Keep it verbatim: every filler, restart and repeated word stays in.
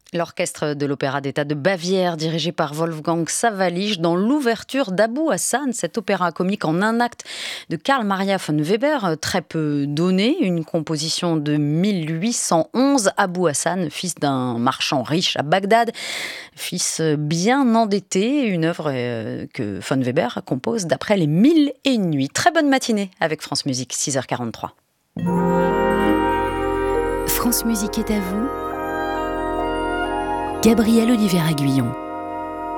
L'orchestre de l'Opéra d'État de Bavière, dirigé par Wolfgang Sawallisch, dans l'ouverture d'Abou Hassan, cet opéra comique en un acte de Karl Maria von Weber, très peu donné, une composition de mille huit cent onze. Abou Hassan, fils d'un marchand riche à Bagdad, fils bien endetté, une œuvre que von Weber compose d'après les Mille et une nuits. Très bonne matinée avec France Musique, six heures quarante-trois. France Musique est à vous. Gabriel Olivier Aguillon.